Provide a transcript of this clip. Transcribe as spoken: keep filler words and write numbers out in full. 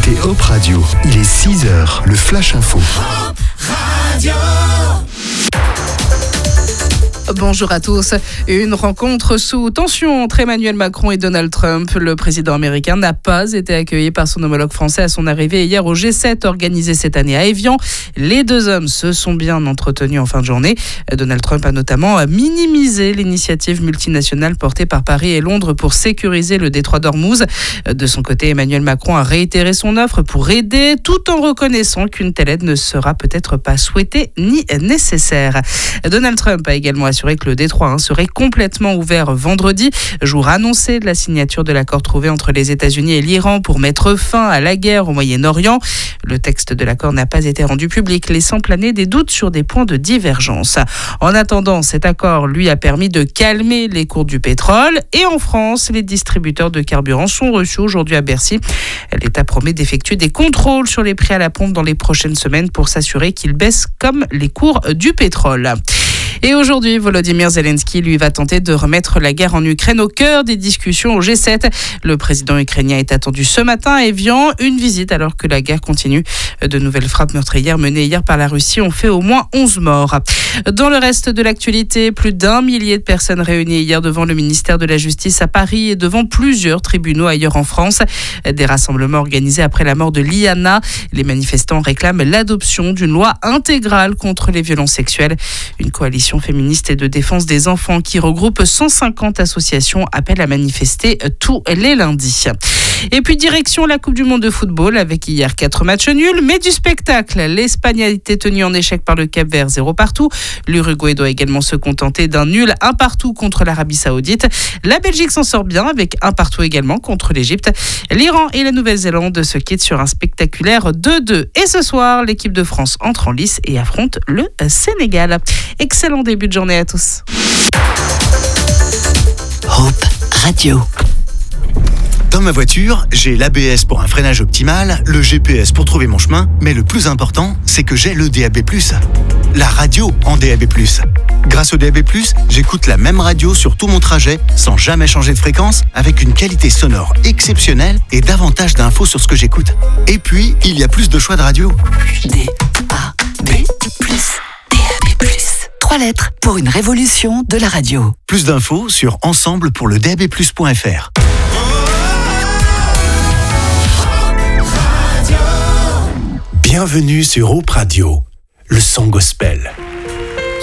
écoutez Hope Radio. Il est six heures, le Flash Info. Hope Radio. Bonjour à tous. Une rencontre sous tension entre Emmanuel Macron et Donald Trump. Le président américain n'a pas été accueilli par son homologue français à son arrivée hier au G sept organisé cette année à Évian. Les deux hommes se sont bien entretenus en fin de journée. Donald Trump a notamment minimisé l'initiative multinationale portée par Paris et Londres pour sécuriser le détroit d'Ormuz. De son côté, Emmanuel Macron a réitéré son offre pour aider, tout en reconnaissant qu'une telle aide ne sera peut-être pas souhaitée ni nécessaire. Donald Trump a également assuré que le détroit hein, serait complètement ouvert vendredi, jour annoncé de la signature de l'accord trouvé entre les États-Unis et l'Iran pour mettre fin à la guerre au Moyen-Orient. Le texte de l'accord n'a pas été rendu public, laissant planer des doutes sur des points de divergence. En attendant, cet accord lui a permis de calmer les cours du pétrole. Et en France, les distributeurs de carburant sont reçus aujourd'hui à Bercy. L'État promet d'effectuer des contrôles sur les prix à la pompe dans les prochaines semaines pour s'assurer qu'ils baissent comme les cours du pétrole. Et aujourd'hui, Volodymyr Zelensky, lui, va tenter de remettre la guerre en Ukraine au cœur des discussions au G sept. Le président ukrainien est attendu ce matin à Évian. Une visite alors que la guerre continue. De nouvelles frappes meurtrières menées hier par la Russie ont fait au moins onze morts. Dans le reste de l'actualité, plus d'un millier de personnes réunies hier devant le ministère de la Justice à Paris et devant plusieurs tribunaux ailleurs en France. Des rassemblements organisés après la mort de Liana. Les manifestants réclament l'adoption d'une loi intégrale contre les violences sexuelles. Une coalition féministe et de défense des enfants qui regroupe cent cinquante associations appelle à manifester tous les lundis. Et puis direction la Coupe du Monde de football avec hier quatre matchs nuls, mais du spectacle. L'Espagne a été tenue en échec par le Cap-Vert, zéro partout. L'Uruguay doit également se contenter d'un nul, un partout contre l'Arabie Saoudite. La Belgique s'en sort bien avec un partout également contre l'Égypte. L'Iran et la Nouvelle-Zélande se quittent sur un spectaculaire deux deux. Et ce soir, l'équipe de France entre en lice et affronte le Sénégal. Excellent début de journée à tous. Hope Radio. Dans ma voiture, j'ai l'A B S pour un freinage optimal, le G P S pour trouver mon chemin, mais le plus important, c'est que j'ai le D A B plus. La radio en D A B plus. Grâce au D A B plus, j'écoute la même radio sur tout mon trajet, sans jamais changer de fréquence, avec une qualité sonore exceptionnelle et davantage d'infos sur ce que j'écoute. Et puis, il y a plus de choix de radio. D A B plus. D A B plus. Trois lettres pour une révolution de la radio. Plus d'infos sur ensemble pour le D A B plus point F R. Bienvenue sur Hope Radio, le son gospel.